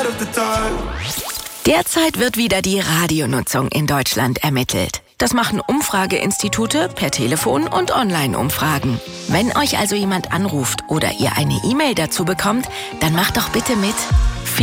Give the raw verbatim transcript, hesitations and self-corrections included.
Derzeit wird wieder die Radionutzung in Deutschland ermittelt. Das machen Umfrageinstitute per Telefon und Online-Umfragen. Wenn euch also jemand anruft oder ihr eine E-Mail dazu bekommt, dann macht doch bitte mit